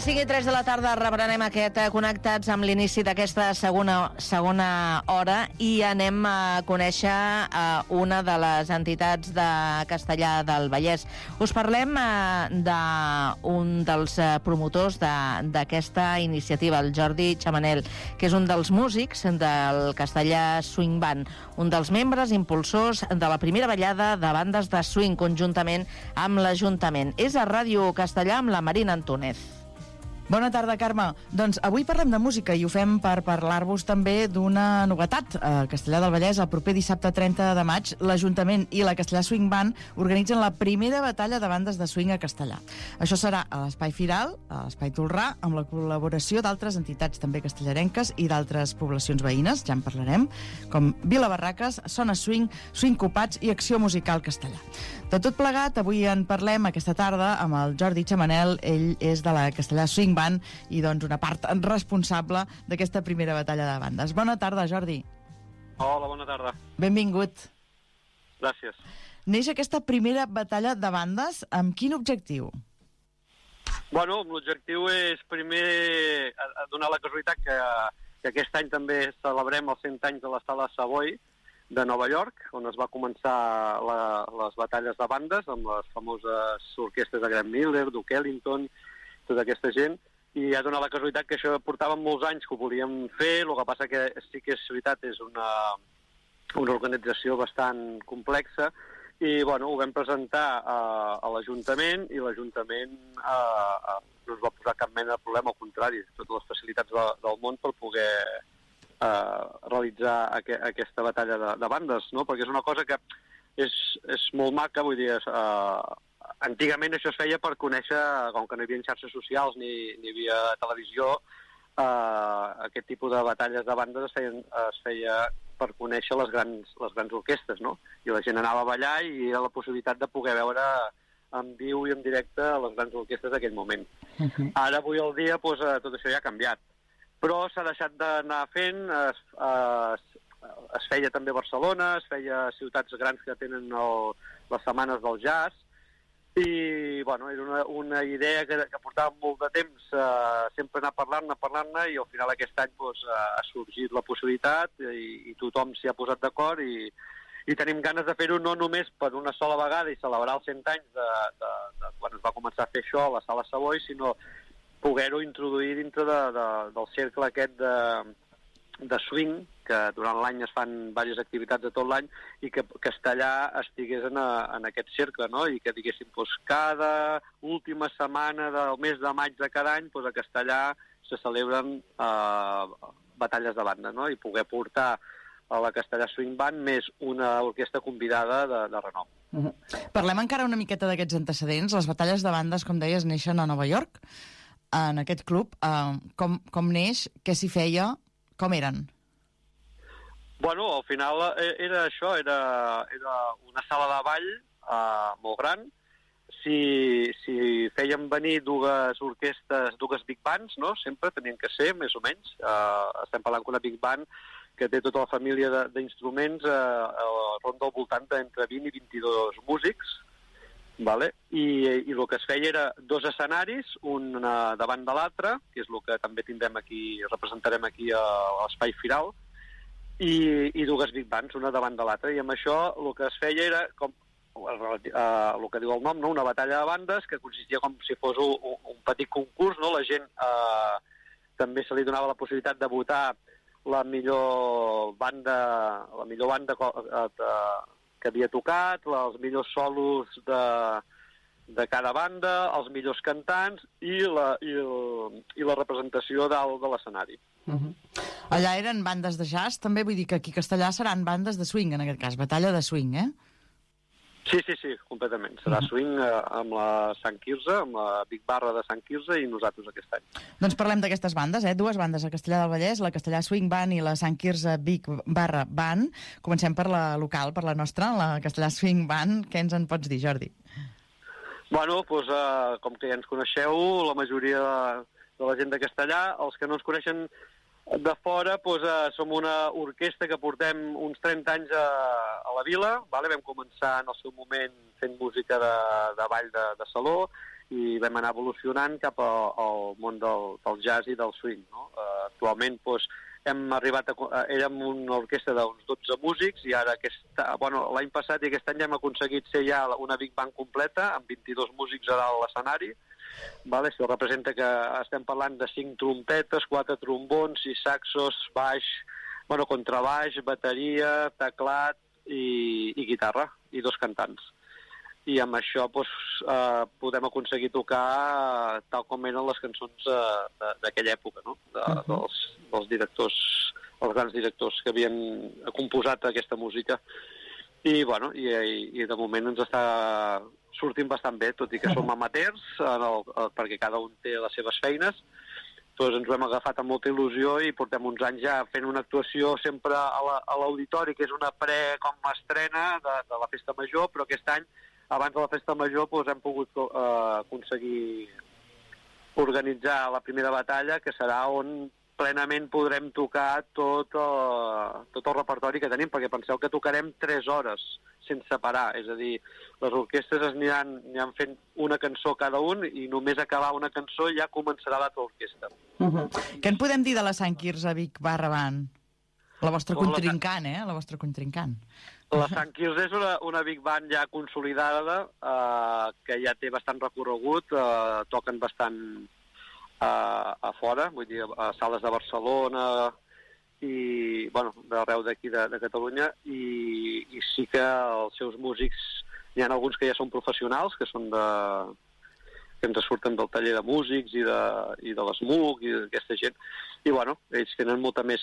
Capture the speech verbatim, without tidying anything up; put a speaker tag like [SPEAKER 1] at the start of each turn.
[SPEAKER 1] cinc i tres de la tarda reprenem aquest eh, Connectats amb l'inici d'aquesta segona, segona hora i anem a conèixer eh, una de les entitats de Castellar del Vallès. Us parlem eh, d'un dels eh, promotors d'aquesta iniciativa, el Jordi Chamanel, que és un dels músics del Castellar Swing Band, un dels membres impulsors de la primera ballada de bandes de swing conjuntament amb l'Ajuntament. És a Ràdio Castellar amb la Marina Antúnez.
[SPEAKER 2] Bona tarda, Carme. Doncs avui parlem de música i ho fem per parlar-vos també d'una novetat. A Castellar del Vallès, el proper dissabte trenta de maig, l'Ajuntament i la Castellar Swing Band organitzen la primera batalla de bandes de swing a Castellar. Això serà a l'Espai Firal, a l'Espai Tolrà, amb la col·laboració d'altres entitats també castellarenques i d'altres poblacions veïnes, ja en parlarem, com Vila Barraques, Sona Swing, Swing Copats i Acció Musical Castellar. De tot plegat, avui en parlem aquesta tarda amb el Jordi Chamanel. Ell és de la Castellar Swing Band i doncs una part responsable d'aquesta primera batalla de bandes. Bona tarda, Jordi.
[SPEAKER 3] Hola, bona tarda.
[SPEAKER 2] Benvingut.
[SPEAKER 3] Gràcies.
[SPEAKER 2] Neix aquesta primera batalla de bandes amb quin objectiu?
[SPEAKER 3] Bueno, l'objectiu és primer donar la casualitat que, que aquest any també celebrem els cent anys de la Sala Savoy de Nova York, on es va començar la, les batalles de bandes amb les famoses orquestres de Graham Miller, Duke Ellington, tota aquesta gent, i ha donat la casualitat que això portàvem molts anys que ho volíem fer. El que passa que sí que és veritat, és una, una organització bastant complexa, i bueno, ho vam presentar a, a l'Ajuntament, i l'Ajuntament eh, no ens va posar cap mena de problema, al contrari, totes les facilitats de, del món per poder Uh, realitzar aqu aquesta batalla de, de bandes, no? Perquè és una cosa que és, és molt maca, vull dir, uh, antigament això es feia per conèixer, com que no hi havia xarxes socials ni, ni hi havia televisió, uh, aquest tipus de batalles de bandes es, feien, es feia per conèixer les grans, les grans orquestres, no? I la gent anava a ballar i era la possibilitat de poder veure en viu i en directe les grans orquestres d'aquell moment. Uh-huh. Ara, avui al dia, pues, uh, tot això ja ha canviat. Però s'ha deixat d'anar fent, es, es, es feia també a Barcelona, es feia a ciutats grans que tenen el, les setmanes del jazz, i bueno, era una, una idea que, que portava molt de temps, eh, sempre anar parlant-ne, parlant-ne, i al final aquest any pues, ha sorgit la possibilitat i, i tothom s'hi ha posat d'acord, i, i tenim ganes de fer-ho no només per una sola vegada i celebrar els cent anys de, de, de quan es va començar a fer això a la Sala Savoy, sinó poder-ho introduir dintre de, de, del cercle aquest de, de swing, que durant l'any es fan diverses activitats de tot l'any, i que Castellar estigués en, a, en aquest cercle, no? I que diguéssim, doncs, cada última setmana del mes de maig de cada any, doncs, a Castellar se celebren eh, batalles de banda, no? I poder portar a la Castellar Swing Band més una orquestra convidada de, de renom.
[SPEAKER 2] Uh-huh. Parlem encara una miqueta d'aquests antecedents. Les batalles de bandes, com deies, neixen a Nova York, en aquest club. Uh, com, com neix, què s'hi feia, com eren?
[SPEAKER 3] Bueno, al final era això, era, era una sala de ball uh, molt gran. Si, si fèiem venir dues orquestres, dues big bands, no? Sempre tenien que ser, més o menys. Uh, estem parlant d'una big band que té tota la família d'instruments, uh, ronda al voltant d'entre vint i vint-i-dos músics. Vale? I, i el que es feia era dos escenaris, un davant de l'altre, que és el que també tindrem aquí, representarem aquí a, a l'Espai Firal, i, i dues big bands, una davant de l'altra, i amb això el que es feia era, com uh, el que diu el nom, no? Una batalla de bandes, que consistia com si fos un, un petit concurs, no? La gent uh, també se li donava la possibilitat de votar la millor banda, la millor banda uh, de, que havia tocat, els millors solos de, de cada banda, els millors cantants i la, i el, i la representació dalt de l'escenari.
[SPEAKER 2] Uh-huh. Allà eren bandes de jazz, també vull dir que aquí a Castellar seran bandes de swing, en aquest cas, batalla de swing, eh?
[SPEAKER 3] Sí, sí, sí, completament. Serà uh-huh. swing eh, amb la Sant Quirze, amb la Big Barra de Sant Quirze i nosaltres aquest any.
[SPEAKER 2] Doncs parlem d'aquestes bandes, eh? Dues bandes a Castellar del Vallès, la Castellar Swing Band i la Sant Quirze Big Barra Band. Comencem per la local, per la nostra, la Castellar Swing Band. Què ens en pots dir, Jordi?
[SPEAKER 3] Bueno, doncs, eh, com que ja ens coneixeu, la majoria de, de la gent de Castellar, els que no ens coneixen de fora, doncs, eh, som una orquestra que portem uns trenta anys a, a la vila, vale? Vam començar en el seu moment fent música de, de ball de, de saló, i vam anar evolucionant cap a, al món del, del jazz i del swing, no? Uh, actualment, doncs, hem arribat a... Uh, érem una orquestra d'uns dotze músics i ara aquesta, bueno, l'any passat i aquest any hem aconseguit ser ja una big band completa amb vint-i-dos músics a dalt l'escenari. Vale? Això representa que estem parlant de cinc trompetes, quatre trombons, sis saxos, baix, bueno, contrabaix, bateria, teclat i, i guitarra, i dos cantants. I amb això doncs, eh, podem aconseguir tocar tal com eren les cançons eh, d'aquella època, no? De, uh -huh. dels, dels directors, els grans directors que havien composat aquesta música. I, bueno, i, i, i de moment ens està sortint bastant bé, tot i que som amateurs, en el, el, perquè cada un té les seves feines. Doncs ens ho hem agafat amb molta il·lusió i portem uns anys ja fent una actuació sempre a l'auditori, la, que és una pre com estrena de, de la Festa Major, però aquest any, abans de la Festa Major, doncs, hem pogut eh, aconseguir organitzar la primera batalla, que serà on plenament podrem tocar tot, uh, tot el repertori que tenim, perquè penseu que tocarem tres hores sense parar, és a dir, les orquestres aniran, aniran fent una cançó cada un i només acabar una cançó ja començarà l'altra orquestra.
[SPEAKER 2] Uh -huh. Què en podem dir de la Sant Quirze Vic Barra Band? La vostra contrincant, eh? La vostra contrincant.
[SPEAKER 3] La Sant Quirze és una, una big band ja consolidada, eh, que ja té bastant recorregut, eh, toquen bastant a, a fora, vull dir, a sales de Barcelona i, bueno, d'arreu d'aquí de, de Catalunya, i, i sí que els seus músics, n'hi ha alguns que ja són professionals, que són de... que ens surten del taller de músics i de, i de l'S M U C i d'aquesta gent, i bueno, ells tenen molta més